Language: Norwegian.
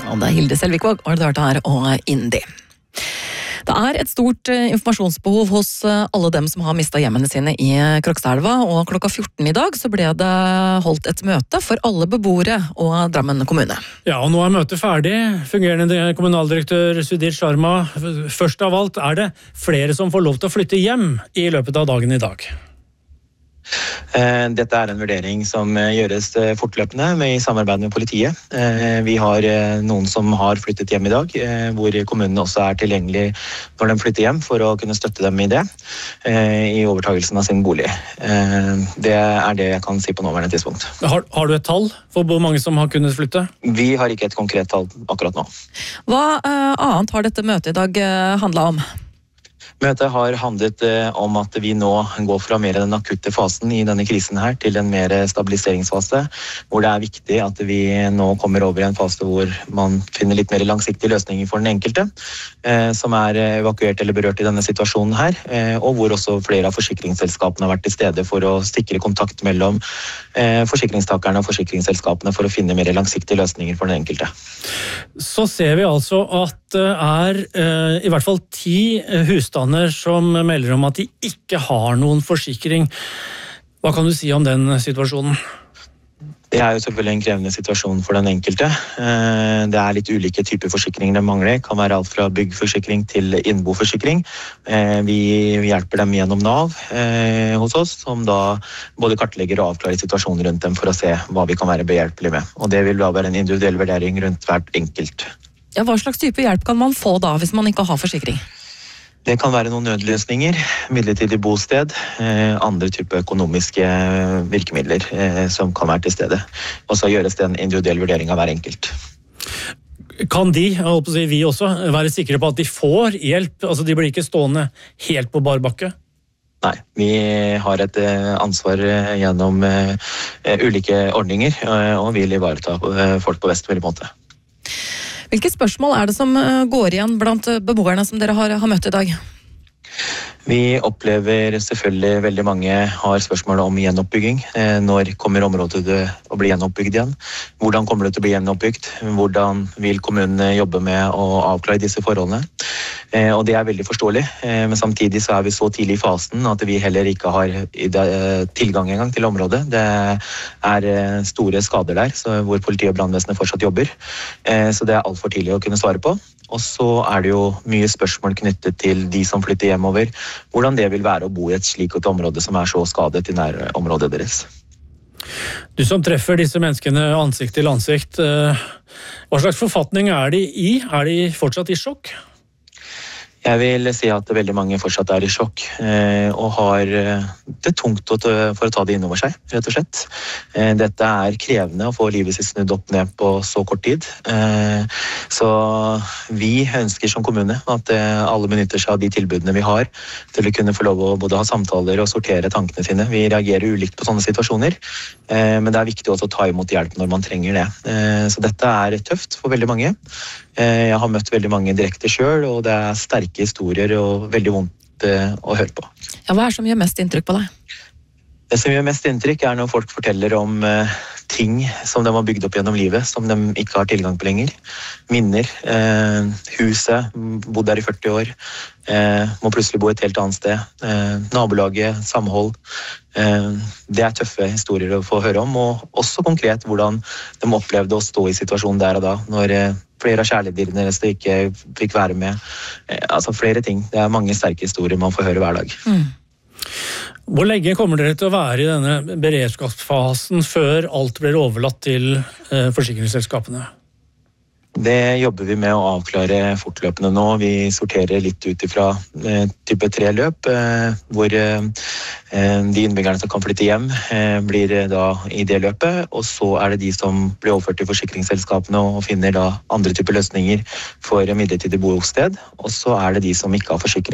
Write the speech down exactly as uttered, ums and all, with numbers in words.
hadde Hilde Selvikvåg og det hørte her og Indi. Det er et stort informasjonsbehov hos alle dem som har mistet hjemmene sine i Krokstadelva, og klokka fjorten i dag så ble det holdt et møte for alle beboere og Drammen kommune. Ja, og nå er møtet ferdig. Fungerende kommunaldirektør Sudhir Sharma, først av alt, er det flere som får lov til å flytte hjem i løpet av dagen i dag? Dette er en vurdering som gjøres fortløpende med i samarbeid med politiet. Vi har noen som har flyttet hjem i dag, hvor kommunen også er tilgjengelig når de flytter hjem for å kunne støtte dem i det, i overtagelsen av sin bolig. Det er det jeg kan si på nåværende tidspunkt. Har, har du et tall for hvor mange som har kunnet flytte? Vi har ikke et konkret tall akkurat nå. Hva annet har dette møtet i dag handlet om? Møtet har handlet om at vi nå går fra mer den akutte fasen i denne krisen her til en mer stabiliseringsfase, hvor det er viktig at vi nå kommer over i en fase hvor man finner litt mer langsiktige løsninger for den enkelte, som er evakuert eller berørt i denne situasjonen her, og hvor også flere av forsikringsselskapene har vært til stede for å sikre kontakt mellom forsikringstakerne og forsikringsselskapene for å finne mer langsiktige løsninger for den enkelte. Så ser vi altså at det er i hvert fall ti husstander som melder om at de ikke har noen forsikring. Hva kan du si om den situasjonen? Det er jo selvfølgelig en krevende situasjon for den enkelte. Det er litt ulike typer forsikringer de mangler. Det kan være alt fra byggforsikring til innboforsikring. Vi hjelper dem gjennom Nav hos oss, som da både kartlegger og avklarer situasjonen rundt dem for å se hva vi kan være behjelpelige med. Og det vil da være en individuell vurdering rundt hvert enkelt. Ja, hva slags type hjelp kan man få da, hvis man ikke har forsikring? Det kan være noen nødløsninger, midlertidig bosted, andre typer økonomiske virkemidler som kan være til stede. Og så gjøres det en individuell vurdering av hver enkelt. Kan de, jeg håper å si vi også, være sikre på at de får hjelp? Altså de blir ikke stående helt på bar bakke? Nei, vi har et ansvar gjennom ulike ordninger, og vil ivareta folk på best mulig måte. Hvilke spørsmål er det som går igjen blant beboerne som dere har, har møtt i dag? Vi opplever selvfølgelig veldig mange har spørsmål om gjenoppbygging. Når kommer området til å bli gjenoppbygd igjen? Hvordan kommer det til å bli gjenoppbygd? Hvordan vil kommunen jobbe med å avklare disse forholdene? Og det er veldig forståelig, men samtidig så er vi så tidlig i fasen at vi heller ikke har tilgang engang til området. Det er store skader der, hvor politiet og brannvesenet fortsatt jobber. Så det er alt for tidlig å kunne svare på. Og så er det jo mye spørsmål knyttet til de som flytter hjemover, hvordan det vil være å bo i et slikt område som er så skadet i nærområdet deres. Du som treffer disse menneskene ansikt til ansikt, hva slags forfatning er de i? Er de fortsatt i sjokk? Jeg vil si at veldig mange fortsatt er i sjokk og har det tungt for å ta det inn over seg, rett og slett. Dette er krevende å få livet sitt snudd opp ned på så kort tid. Så vi ønsker som kommune at alle benytter seg av de tilbudene vi har til å kunne få lov å både ha samtaler og sortere tankene sine. Vi reagerer ulikt på sånne situasjoner, men det er viktig også å ta imot hjelp når man trenger det. Så dette er tøft for veldig mange. Jeg har møtt veldig mange direkte selv, og det er sterke historier og veldig vondt å høre på. Ja, hva er det som gjør mest inntrykk på deg? Det som gjør mest inntrykk er når folk forteller om uh, ting som de har bygd opp gjennom livet, som de ikke har tilgang på lenger. Minner, uh, huset, bodd der i førti år, uh, må plutselig bo et helt annet sted. Uh, nabolaget, samhold. Uh, det er tøffe historier å få høre om, og også konkret hvordan de opplevde å stå i situasjonen der og da, når uh, flere av kjærlighetsdyrene deres ikke fikk være med. Uh, altså flere ting. Det er mange sterke historier man får høre hver dag. Mm. Hvor lenge kommer dere til å være i denne beredskapsfasen før alt blir overlatt til eh, forsikringsselskapene? Det jobber vi med å avklare fortløpende nå. Vi sorterer litt ut ifra eh, type tre løp, eh, hvor eh, de innbyggerne som kan flytte hjem eh, blir da i det løpet, og så er det de som blir overført til forsikringsselskapene og finner da andre typer løsninger for midlertidig bosted, og så er det de som ikke har forsikring